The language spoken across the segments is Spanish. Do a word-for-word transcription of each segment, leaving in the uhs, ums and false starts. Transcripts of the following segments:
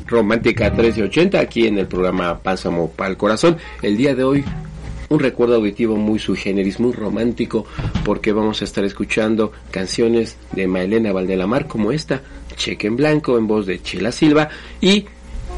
Romántica trece ochenta, aquí en el programa Bálsamo para el Corazón. El día de hoy, un recuerdo auditivo muy sui generis, muy romántico, porque vamos a estar escuchando canciones de Maelena Valdelamar, como esta, Cheque en Blanco, en voz de Chela Silva, y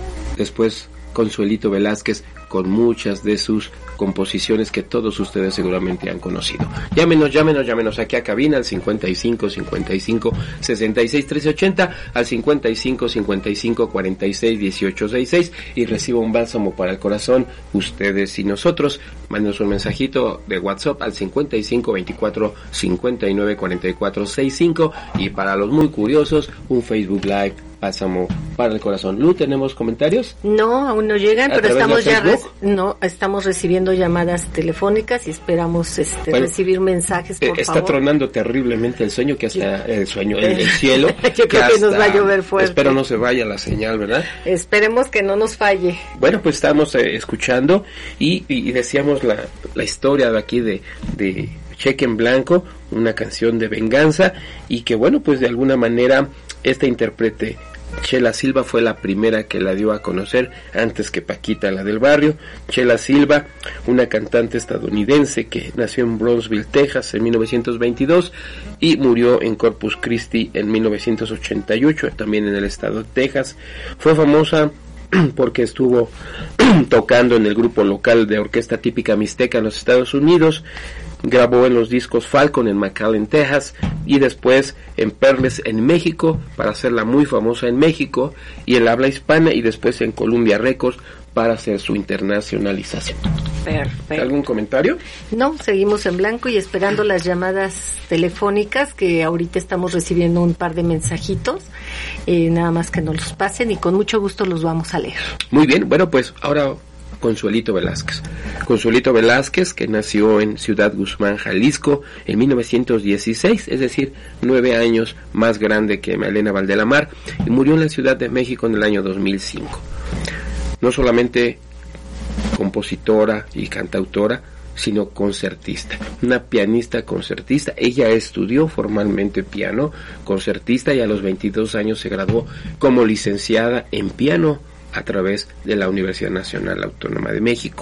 después Consuelito Velázquez, con muchas de sus composiciones que todos ustedes seguramente han conocido. Llámenos, llámenos, llámenos aquí a cabina al cincuenta y cinco, cincuenta y cinco, sesenta y seis, trece ochenta, al cincuenta y cinco, cincuenta y cinco, cuarenta y seis, dieciocho sesenta y seis, y reciba un bálsamo para el corazón, ustedes y nosotros. Mándenos un mensajito de WhatsApp al cincuenta y cinco, veinticuatro, cincuenta y nueve, cuarenta y cuatro, sesenta y cinco, y para los muy curiosos, un Facebook Live Bálsamo para el Corazón. Lu, ¿tenemos comentarios? No, aún no llegan, pero estamos ya re- no, estamos recibiendo llamadas telefónicas y esperamos este bueno, recibir mensajes, por eh, está favor. Está tronando terriblemente el sueño, que hasta el sueño, el, el cielo. Yo creo que, que nos va a llover fuerte. Espero no se vaya la señal, ¿verdad? Esperemos que no nos falle. Bueno, pues estamos eh, escuchando y, y decíamos la, la historia de aquí de, de Cheque en Blanco, una canción de venganza, y que bueno, pues de alguna manera esta intérprete Chela Silva fue la primera que la dio a conocer, antes que Paquita, la del barrio. Chela Silva, una cantante estadounidense que nació en Brownsville, Texas, en mil novecientos veintidós y murió en Corpus Christi en mil novecientos ochenta y ocho, también en el estado de Texas. Fue famosa porque estuvo tocando en el grupo local de orquesta típica mixteca en los Estados Unidos. Grabó en los discos Falcon en McAllen, Texas, y después en Perles en México, para hacerla muy famosa en México y en la habla hispana, y después en Columbia Records para hacer su internacionalización. Perfecto. ¿Algún comentario? No, seguimos en blanco y esperando las llamadas telefónicas, que ahorita estamos recibiendo un par de mensajitos, eh, nada más que nos los pasen y con mucho gusto los vamos a leer. Muy bien, bueno, pues ahora Consuelito Velázquez. Consuelito Velázquez, que nació en Ciudad Guzmán, Jalisco, en mil novecientos dieciséis, es decir, nueve años más grande que Maelena Valdelamar, y murió en la Ciudad de México en el año dos mil cinco. No solamente compositora y cantautora, sino concertista, una pianista concertista. Ella estudió formalmente piano, concertista, y a los veintidós años se graduó como licenciada en piano a través de la Universidad Nacional Autónoma de México.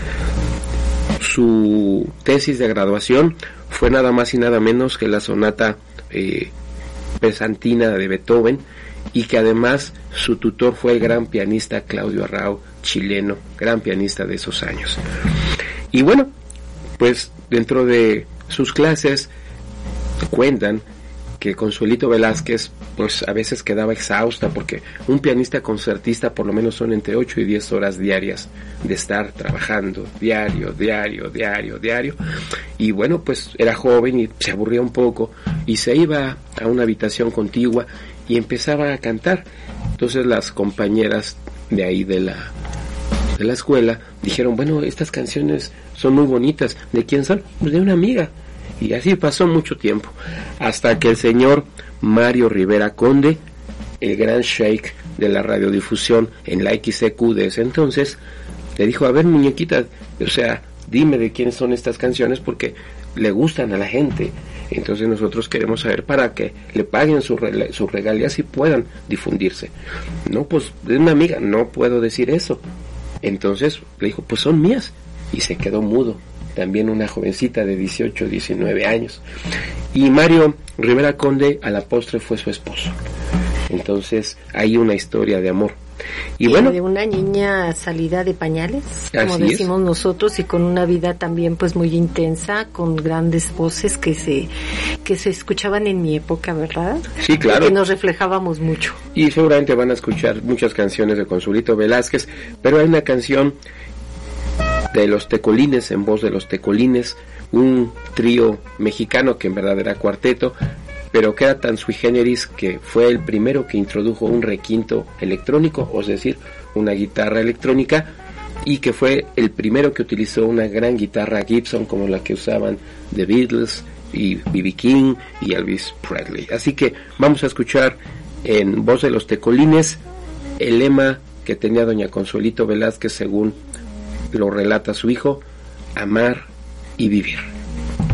Su tesis de graduación fue nada más y nada menos que la sonata eh, pesantina de Beethoven, y que además su tutor fue el gran pianista Claudio Arrau, chileno, gran pianista de esos años. Y bueno, pues dentro de sus clases cuentan que Consuelito Velázquez pues a veces quedaba exhausta, porque un pianista concertista por lo menos son entre ocho y diez horas diarias de estar trabajando, diario, diario, diario, diario, y bueno, pues era joven y se aburría un poco, y se iba a una habitación contigua y empezaba a cantar. Entonces las compañeras de ahí de la, de la escuela dijeron, bueno, estas canciones son muy bonitas, ¿de quién son? Pues de una amiga. Y así pasó mucho tiempo, hasta que el señor Mario Rivera Conde, el gran sheik de la radiodifusión en la X C Q de ese entonces, le dijo, a ver, muñequita, o sea, dime de quiénes son estas canciones, porque le gustan a la gente. Entonces nosotros queremos saber para que le paguen sus re- sus regalías y puedan difundirse. No, pues es una amiga, no puedo decir eso. Entonces le dijo, pues son mías, y se quedó mudo. También una jovencita de dieciocho, diecinueve años. Y Mario Rivera Conde a la postre fue su esposo. Entonces hay una historia de amor. Y, y bueno, de una niña salida de pañales, como decimos es. nosotros, y con una vida también pues muy intensa, con grandes voces que se que se escuchaban en mi época, ¿verdad? Sí, claro. Que nos reflejábamos mucho. Y seguramente van a escuchar muchas canciones de Consuelito Velázquez, pero hay una canción de Los Tecolines, en voz de Los Tecolines, un trío mexicano que en verdad era cuarteto, pero que era tan sui generis que fue el primero que introdujo un requinto electrónico, es decir, una guitarra electrónica, y que fue el primero que utilizó una gran guitarra Gibson como la que usaban The Beatles y B B King y Elvis Presley. Así que vamos a escuchar en voz de Los Tecolines el lema que tenía doña Consuelito Velázquez, según lo relata su hijo: amar y vivir.